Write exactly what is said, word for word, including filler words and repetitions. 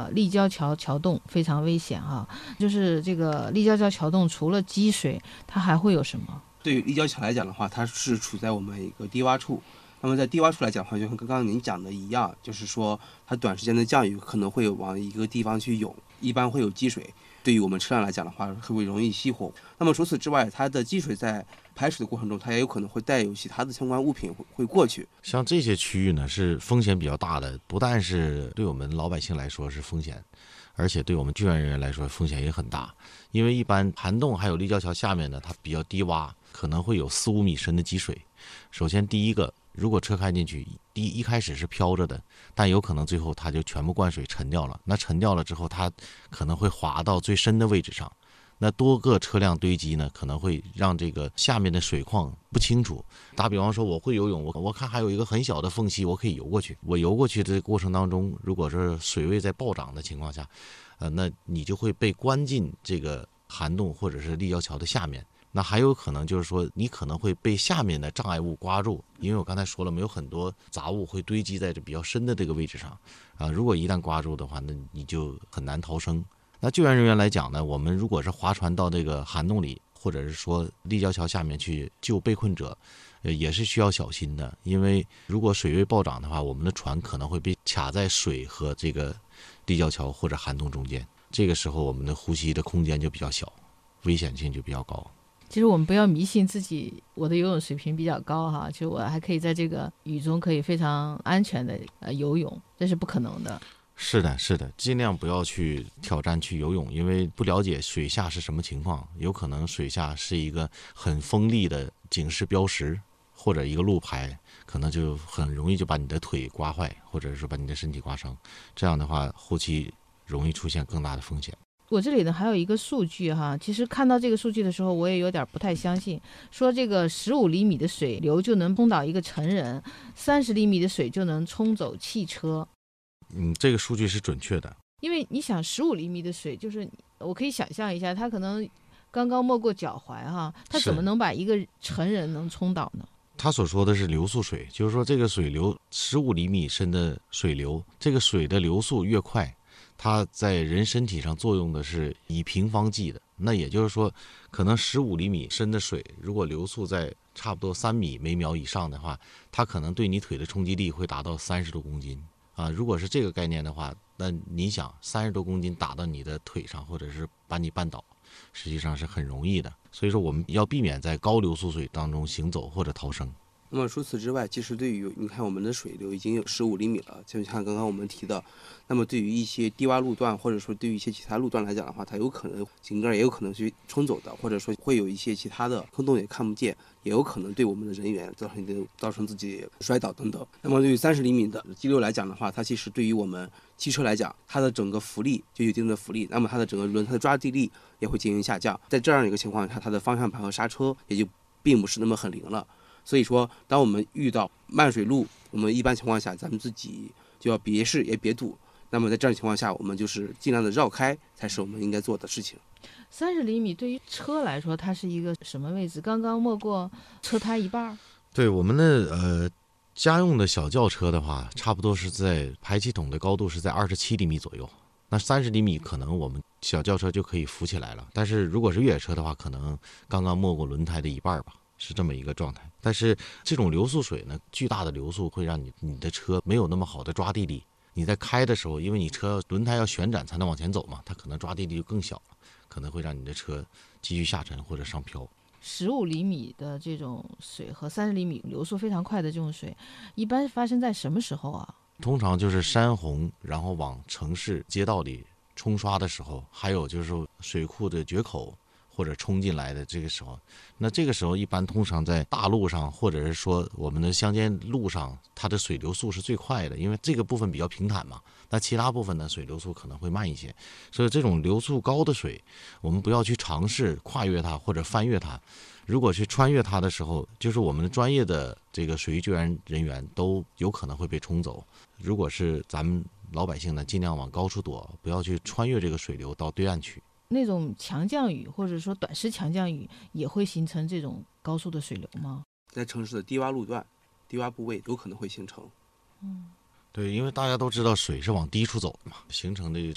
立交桥桥洞非常危险哈，就是这个立交桥桥洞除了积水，它还会有什么？ 对于立交桥来讲的话，它是处在我们一个低洼处。那么在低洼处来讲的话，就像刚刚您讲的一样，就是说它短时间的降雨可能会往一个地方去涌，一般会有积水。对于我们车辆来讲的话，会不会容易熄火？那么除此之外，它的积水在排水的过程中，它也有可能会带有其他的相关物品会会过去。 像这些区域呢，是风险比较大的，不但是对我们老百姓来说是风险，而且对我们救援人员来说风险也很大。因为一般涵洞还有立交桥下面呢，它比较低洼，可能会有四五米深的积水。首先第一个，如果车开进去，第一一开始是飘着的，但有可能最后它就全部灌水沉掉了。那沉掉了之后，它可能会滑到最深的位置上。那多个车辆堆积呢，可能会让这个下面的水况不清楚。打比方说，我会游泳，我我看还有一个很小的缝隙，我可以游过去。我游过去的过程当中，如果是水位在暴涨的情况下，呃，那你就会被关进这个涵洞或者是立交桥的下面。那还有可能就是说，你可能会被下面的障碍物刮住，因为我刚才说了，没有很多杂物会堆积在这比较深的这个位置上啊。如果一旦刮住的话，那你就很难逃生。那救援人员来讲呢，我们如果是划船到这个涵洞里，或者是说立交桥下面去救被困者，呃，也是需要小心的。因为如果水位暴涨的话，我们的船可能会被卡在水和这个立交桥或者涵洞中间，这个时候我们的呼吸的空间就比较小，危险性就比较高。 其实我们不要迷信自己，我的游泳水平比较高哈，其实我还可以在这个雨中可以非常安全的呃游泳，这是不可能的。 是的，是的，尽量不要去挑战去游泳，因为不了解水下是什么情况，有可能水下是一个很锋利的警示标识或者一个路牌，可能就很容易就把你的腿刮坏，或者是把你的身体刮伤，这样的话后期容易出现更大的风险。 我这里呢还有一个数据哈，其实看到这个数据的时候，我也有点不太相信，说这个十五厘米的水流就能冲倒一个成人，三十厘米的水就能冲走汽车。 嗯，这个数据是准确的。 因为你想，十五厘米的水，就是我可以想象一下，它可能刚刚没过脚踝哈，它怎么能把一个成人能冲倒呢？ 他所说的是流速水，就是说这个水流十五厘米深的水流，这个水的流速越快，它在人身体上作用的是以平方计的。那也就是说，可能十五厘米深的水，如果流速在差不多三米每秒以上的话，它可能对你腿的冲击力会达到三十多公斤啊。如果是这个概念的话，那你想三十多公斤打到你的腿上，或者是把你绊倒，实际上是很容易的。所以说我们要避免在高流速水当中行走或者逃生。 那么除此之外，其实对于你看我们的水流已经有十五厘米了，就像刚刚我们提的，那么对于一些低洼路段或者说对于一些其他路段来讲的话，它有可能井盖也有可能去冲走的，或者说会有一些其他的坑洞也看不见，也有可能对我们的人员造成造成自己摔倒等等。那么对于三十厘米的激流来讲的话，它其实对于我们汽车来讲，它的整个浮力就有一定的浮力，那么它的整个轮胎的抓地力也会进行下降，在这样一个情况下，它的方向盘和刹车也就并不是那么很灵了。所以说，当我们遇到漫水路，我们一般情况下，咱们自己就要别试也别赌。那么在这样的情况下，我们就是尽量的绕开，才是我们应该做的事情。 三十厘米对于车来说，它是一个什么位置？刚刚没过车胎一半。 对我们的呃家用的小轿车的话，差不多是在排气筒的高度是在二十七厘米左右。那三十厘米可能我们小轿车就可以浮起来了，但是如果是越野车的话，可能刚刚没过轮胎的一半吧。是这么一个状态。但是这种流速水呢，巨大的流速会让你你的车没有那么好的抓地力，你在开的时候，因为你车轮胎要旋转才能往前走嘛，它可能抓地力就更小了，可能会让你的车继续下沉或者上漂。 十五厘米的这种水和三十厘米流速非常快的这种水，一般发生在什么时候啊？ 通常就是山洪，然后往城市街道里冲刷的时候，还有就是水库的决口或者冲进来的这个时候，那这个时候一般通常在大路上，或者是说我们的乡间路上，它的水流速是最快的，因为这个部分比较平坦嘛。那其他部分呢，水流速可能会慢一些。所以这种流速高的水，我们不要去尝试跨越它或者翻越它。如果去穿越它的时候，就是我们的专业的这个水域救援人员都有可能会被冲走。如果是咱们老百姓呢，尽量往高处躲，不要去穿越这个水流到对岸去。 那种强降雨或者说短时强降雨也会形成这种高速的水流吗？ 在城市的低洼路段、低洼部位有可能会形成。 嗯， 对，因为大家都知道水是往低处走的嘛，形成的